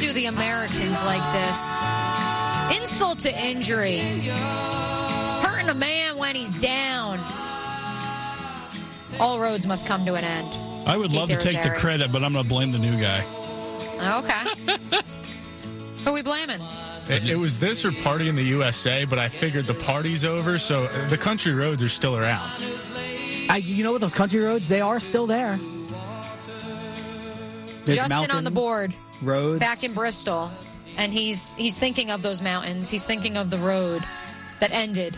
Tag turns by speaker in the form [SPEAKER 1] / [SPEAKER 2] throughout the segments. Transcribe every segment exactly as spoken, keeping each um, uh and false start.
[SPEAKER 1] do the Americans like this? Insult to injury. Hurting a man when he's down. All roads must come to an end.
[SPEAKER 2] I would
[SPEAKER 1] Keith
[SPEAKER 2] love to take the
[SPEAKER 1] Irizarry.
[SPEAKER 2] credit, but I'm going to blame the new guy.
[SPEAKER 1] Okay. Who are we blaming?
[SPEAKER 3] It, it was this or Party in the U S A, but I figured the party's over, so the country roads are still around.
[SPEAKER 4] I, you know what? Those country roads, they are still there. There's
[SPEAKER 1] Justin on the board.
[SPEAKER 4] Roads.
[SPEAKER 1] Back in Bristol. And he's he's thinking of those mountains. He's thinking of the road that ended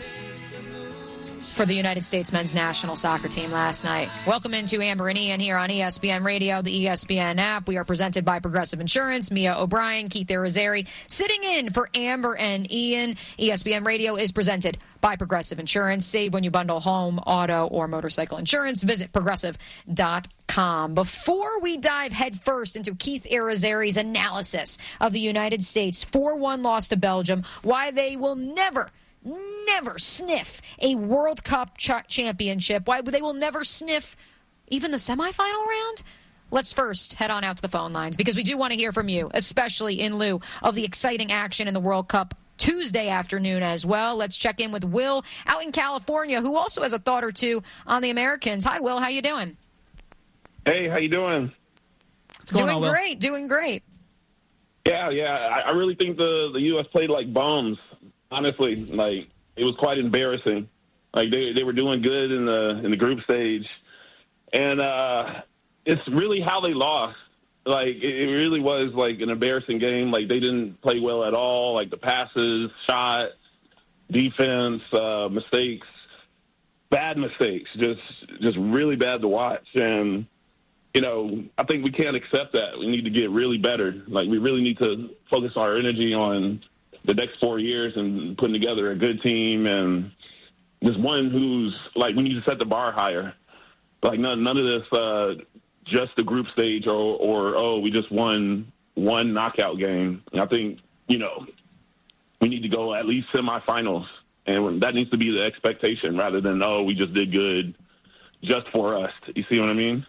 [SPEAKER 1] for the United States men's national soccer team last night. Welcome into Amber and Ian here on E S P N Radio, the E S P N app. We are presented by Progressive Insurance. Mia O'Brien, Keith Irizarry, sitting in for Amber and Ian. E S P N Radio is presented by Progressive Insurance. Save when you bundle home, auto, or motorcycle insurance. Visit progressive dot com. Before we dive headfirst into Keith Irizarry's analysis of the United States four one loss to Belgium, why they will never never sniff a World Cup ch- championship, why they will never sniff even the semifinal round. Let's first head on out to the phone lines because we do want to hear from you, especially in lieu of the exciting action in the World Cup Tuesday afternoon as well. Let's check in with Will out in California, who also has a thought or two on the Americans. Hi, Will. How you doing?
[SPEAKER 5] Hey, how you doing?
[SPEAKER 4] What's going
[SPEAKER 1] doing
[SPEAKER 4] on, Will?
[SPEAKER 1] great, doing great.
[SPEAKER 5] Yeah, yeah. I, I really think the, the U S played like bums. Honestly, like it was quite embarrassing. Like they they were doing good in the in the group stage, and uh, it's really how they lost. Like it, it really was like an embarrassing game. Like they didn't play well at all. Like the passes, shot, defense, uh, mistakes, bad mistakes, just just really bad to watch. And you know, I think we can't accept that. We need to get really better. Like we really need to focus our energy on the next four years and putting together a good team and just one who's like, we need to set the bar higher. Like none, none of this, uh, just the group stage or, or, oh, we just won one knockout game. And I think, you know, we need to go at least semifinals, and that needs to be the expectation rather than, oh, we just did good just for us. You see what I mean?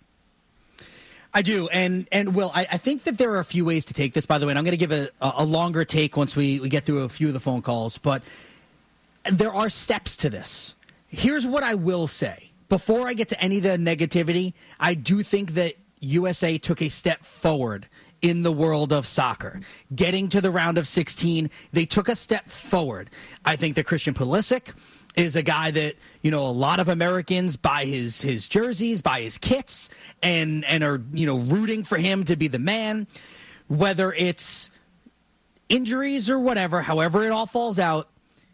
[SPEAKER 4] I do, and and Will, I, I think that there are a few ways to take this, by the way, and I'm going to give a, a longer take once we, we get through a few of the phone calls, but there are steps to this. Here's what I will say. Before I get to any of the negativity, I do think that U S A took a step forward in the world of soccer. Getting to the round of sixteen, they took a step forward. I think that Christian Pulisic is a guy that, you know, a lot of Americans buy his his jerseys, buy his kits, and and are, you know, rooting for him to be the man. Whether it's injuries or whatever, however it all falls out,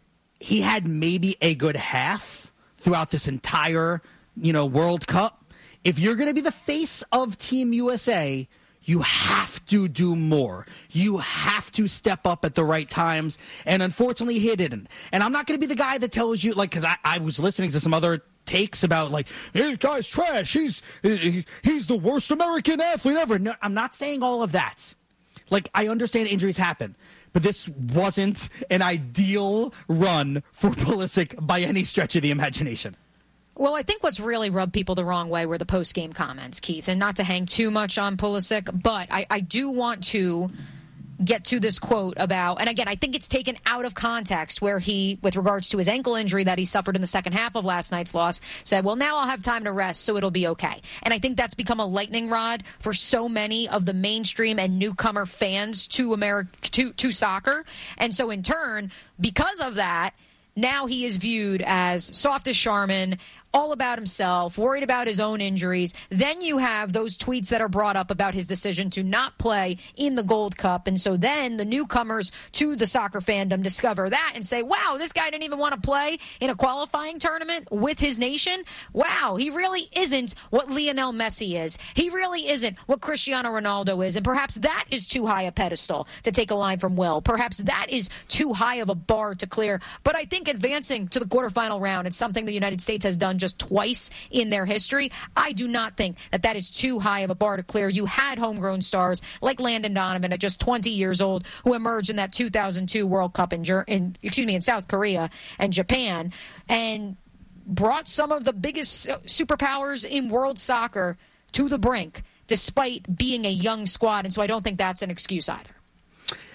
[SPEAKER 4] he had maybe a good half throughout this entire, you know, World Cup. If you're going to be the face of Team U S A, you have to do more. You have to step up at the right times. And unfortunately, he didn't. And I'm not going to be the guy that tells you, like, because I, I was listening to some other takes about, like, hey, this guy's trash. He's, he's the worst American athlete ever. No, I'm not saying all of that. Like, I understand injuries happen. But this wasn't an ideal run for Pulisic by any stretch of the imagination.
[SPEAKER 1] Well, I think what's really rubbed people the wrong way were the post-game comments, Keith, and not to hang too much on Pulisic, but I, I do want to get to this quote about, and again, I think it's taken out of context where he, with regards to his ankle injury that he suffered in the second half of last night's loss, said, well, now I'll have time to rest, so it'll be okay. And I think that's become a lightning rod for so many of the mainstream and newcomer fans to America, to, to soccer. And so in turn, because of that, now he is viewed as soft as Charmin, all about himself, worried about his own injuries. Then you have those tweets that are brought up about his decision to not play in the Gold Cup. And so then the newcomers to the soccer fandom discover that and say, wow, this guy didn't even want to play in a qualifying tournament with his nation. Wow, he really isn't what Lionel Messi is. He really isn't what Cristiano Ronaldo is. And perhaps that is too high a pedestal, to take a line from Will. Perhaps that is too high of a bar to clear. But I think advancing to the quarterfinal round, it's something the United States has done just twice in their history. I do not think that that is too high of a bar to clear. You had homegrown stars like Landon Donovan at just twenty years old who emerged in that two thousand two World Cup in, in excuse me in South Korea and Japan and brought some of the biggest superpowers in world soccer to the brink despite being a young squad. And so I don't think that's an excuse either.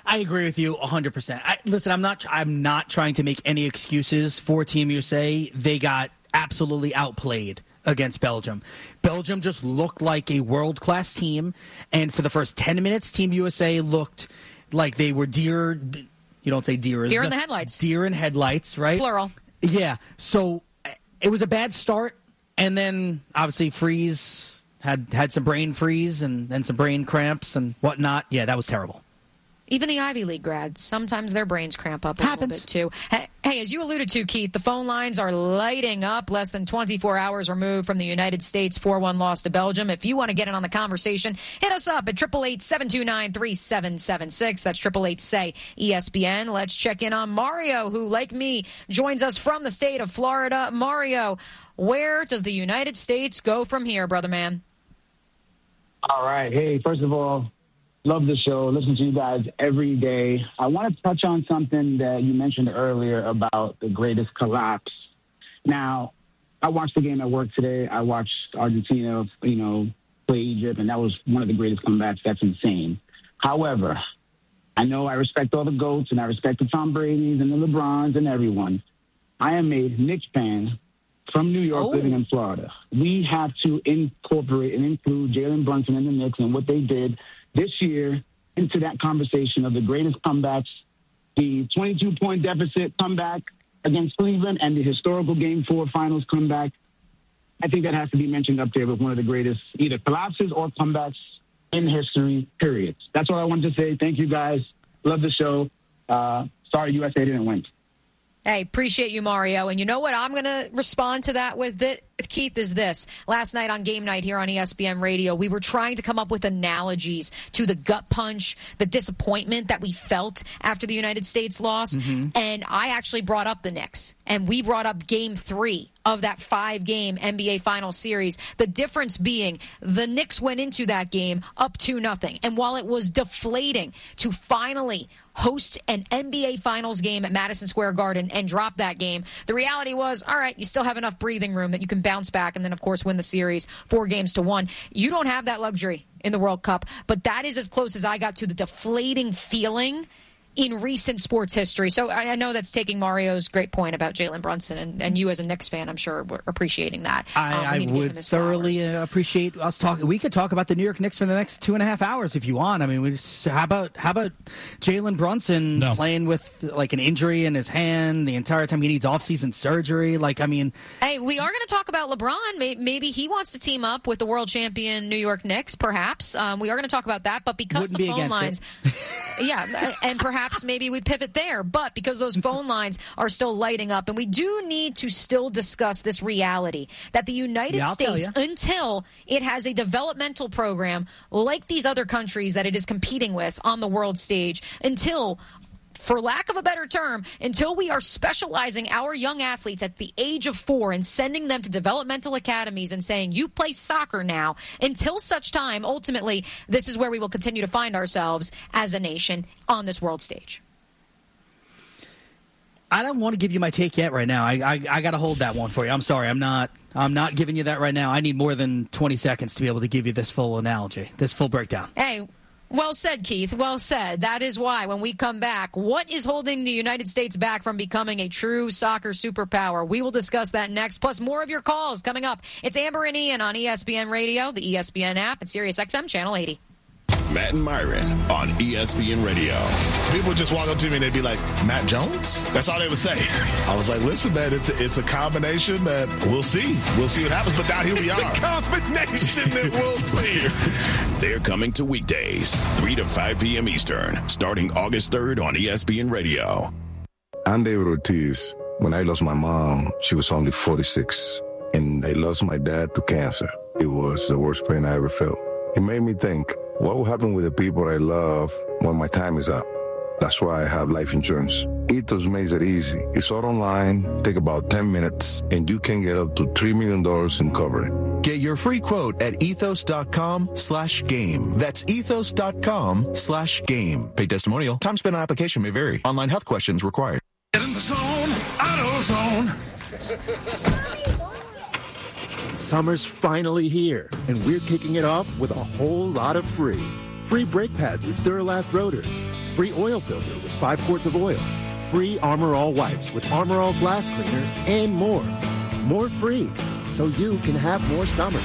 [SPEAKER 4] I agree with you one hundred percent. I, listen, I'm not I'm not trying to make any excuses for Team U S A. They got absolutely outplayed against Belgium. Belgium just looked like a world-class team, and for the first ten minutes, Team U S A looked like they were deer, you don't say deer.
[SPEAKER 1] Deer in the headlights.
[SPEAKER 4] Deer in headlights, right?
[SPEAKER 1] Plural.
[SPEAKER 4] Yeah, so it was a bad start, and then obviously Freeze had, had some brain freeze and, and some brain cramps and whatnot. Yeah, that was terrible.
[SPEAKER 1] Even the Ivy League grads, sometimes their brains cramp up a
[SPEAKER 4] Happens.
[SPEAKER 1] little bit too. Hey, hey, as you alluded to, Keith, the phone lines are lighting up less than twenty-four hours removed from the United States four one loss to Belgium. If you want to get in on the conversation, hit us up at eight eight eight, seven two nine, three seven seven six. That's eight eight eight, S A Y, E S P N. Let's check in on Mario, who, like me, joins us from the state of Florida. Mario, where does the United States go from here, brother man?
[SPEAKER 2] All right. Hey, first of all, love the show. Listen to you guys every day. I want to touch on something that you mentioned earlier about the greatest collapse. Now, I watched the game at work today. I watched Argentina, you know, play Egypt, and that was one of the greatest comebacks. That's insane. However, I know I respect all the GOATs, and I respect the Tom Brady's and the LeBrons and everyone. I am a Knicks fan from New York,
[SPEAKER 1] oh.
[SPEAKER 2] living in Florida. We have to incorporate and include Jalen Brunson and the Knicks and what they did this year into that conversation of the greatest comebacks, the twenty-two point deficit comeback against Cleveland and the historical Game four finals comeback. I think that has to be mentioned up there with one of the greatest either collapses or comebacks in history, period. That's all I wanted to say. Thank you, guys. Love the show. Uh, sorry U S A didn't win.
[SPEAKER 1] Hey, appreciate you, Mario. And you know what I'm going to respond to that with, this, Keith, is this. Last night on Game Night here on E S P N Radio, we were trying to come up with analogies to the gut punch, the disappointment that we felt after the United States loss. Mm-hmm. And I actually brought up the Knicks. And we brought up Game three of that five-game N B A final series. The difference being the Knicks went into that game up two nothing. And while it was deflating to finally host an N B A Finals game at Madison Square Garden and drop that game, the reality was, all right, you still have enough breathing room that you can bounce back and then, of course, win the series four games to one. You don't have that luxury in the World Cup, but that is as close as I got to the deflating feeling in recent sports history. So I know that's taking Mario's great point about Jalen Brunson, and, and you as a Knicks fan, I'm sure, were appreciating that.
[SPEAKER 4] I,
[SPEAKER 1] um,
[SPEAKER 4] I would thoroughly uh, appreciate us talking. We could talk about the New York Knicks for the next two and a half hours if you want. I mean, we just, how about how about Jalen Brunson no. playing with like an injury in his hand the entire time? He needs off-season surgery. Like, I mean,
[SPEAKER 1] hey, we are going to talk about LeBron. Maybe he wants to team up with the world champion New York Knicks. Perhaps um, we are going to talk about that. But because the
[SPEAKER 4] be
[SPEAKER 1] phone lines, yeah, and perhaps. Perhaps maybe we pivot there, but because those phone lines are still lighting up, and we do need to still discuss this reality that the United
[SPEAKER 4] yeah,
[SPEAKER 1] States, until it has a developmental program like these other countries that it is competing with on the world stage, until, for lack of a better term, until we are specializing our young athletes at the age of four and sending them to developmental academies and saying, you play soccer now, until such time, ultimately, this is where we will continue to find ourselves as a nation on this world stage.
[SPEAKER 4] I don't want to give you my take yet right now. I I, I got to hold that one for you. I'm sorry. I'm not I'm not giving you that right now. I need more than twenty seconds to be able to give you this full analogy, this full breakdown.
[SPEAKER 1] Hey, well said, Keith. Well said. That is why when we come back, what is holding the United States back from becoming a true soccer superpower? We will discuss that next, plus more of your calls coming up. It's Amber and Ian on E S P N Radio, the E S P N app, and Sirius X M Channel eighty.
[SPEAKER 6] Matt and Myron on E S P N Radio.
[SPEAKER 7] People would just walk up to me and they'd be like, Matt Jones? That's all they would say. I was like, listen, man, it's a, it's a combination that we'll see. We'll see what happens, but now here we
[SPEAKER 6] it's
[SPEAKER 7] are.
[SPEAKER 6] It's a combination that we'll see. They're coming to weekdays, three to five p.m. Eastern, starting August third on E S P N Radio.
[SPEAKER 8] I'm David Ortiz. When I lost my mom, she was only forty-six, and I lost my dad to cancer. It was the worst pain I ever felt. It made me think, what will happen with the people I love when my time is up? That's why I have life insurance. Ethos makes it easy. It's all online, take about ten minutes, and you can get up to three million dollars in coverage.
[SPEAKER 9] Get your free quote at ethos.com slash game. That's ethos.com slash game. Paid testimonial. Time spent on application may vary. Online health questions required.
[SPEAKER 6] Get in the zone. Auto zone.
[SPEAKER 10] Summer's finally here, and we're kicking it off with a whole lot of free. Free brake pads with Duralast rotors. Free oil filter with five quarts of oil. Free Armor All wipes with Armor All glass cleaner, and more. More free, so you can have more summer.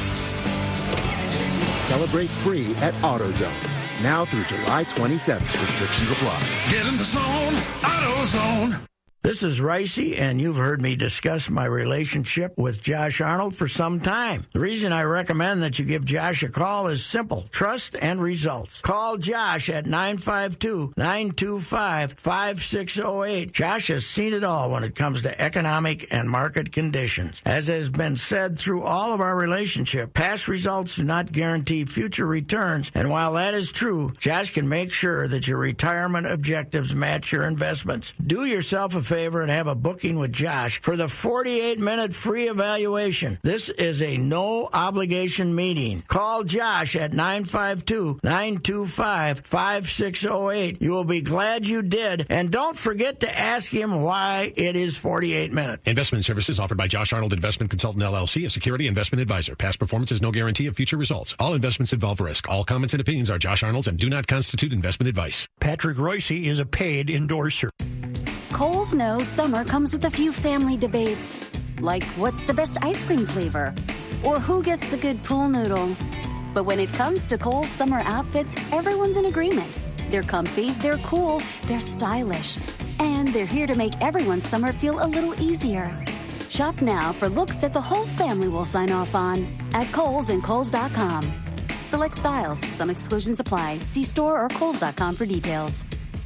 [SPEAKER 10] Celebrate free at AutoZone. Now through July twenty-seventh. Restrictions apply.
[SPEAKER 11] Get in the zone, AutoZone. This is Ricey, and you've heard me discuss my relationship with Josh Arnold for some time. The reason I recommend that you give Josh a call is simple: trust and results. Call Josh at nine five two, nine two five, five six zero eight. Josh has seen it all when it comes to economic and market conditions. As has been said through all of our relationship, past results do not guarantee future returns, and while that is true, Josh can make sure that your retirement objectives match your investments. Do yourself a favor and have a booking with Josh for the forty-eight minute free evaluation. This is a no obligation meeting. Call Josh at nine five two, nine two five, five six zero eight. You will be glad you did, and don't forget to ask him why it is forty-eight minutes.
[SPEAKER 12] Investment services offered by Josh Arnold Investment Consultant L L C, a security investment advisor. Past performance is no guarantee of future results. All investments involve risk. All comments and opinions are Josh Arnold's and do not constitute investment advice.
[SPEAKER 11] Patrick Royce is a paid endorser.
[SPEAKER 13] Kohl's knows summer comes with a few family debates, like what's the best ice cream flavor, or who gets the good pool noodle. But when it comes to Kohl's summer outfits, everyone's in agreement. They're comfy, they're cool, they're stylish, and they're here to make everyone's summer feel a little easier. Shop now for looks that the whole family will sign off on at Kohl's and Kohl's dot com. Select styles, some exclusions apply. See store or Kohl's dot com for details.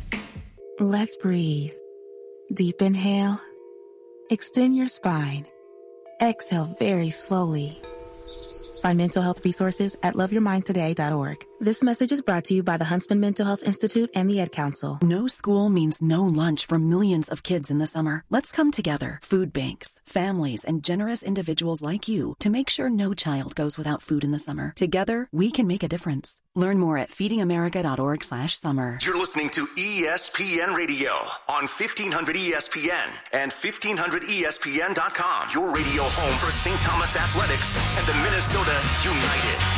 [SPEAKER 14] Let's breathe. Deep inhale. Extend your spine. Exhale very slowly. Find mental health resources at love your mind today dot org. This message is brought to you by the Huntsman Mental Health Institute and the Ad Council.
[SPEAKER 15] No school means no lunch for millions of kids in the summer. Let's come together, food banks, families, and generous individuals like you to make sure no child goes without food in the summer. Together, we can make a difference. Learn more at feeding america dot org slash summer.
[SPEAKER 16] You're listening to E S P N Radio on fifteen hundred E S P N and fifteen hundred E S P N dot com. Your radio home for Saint Thomas Athletics and the Minnesota United.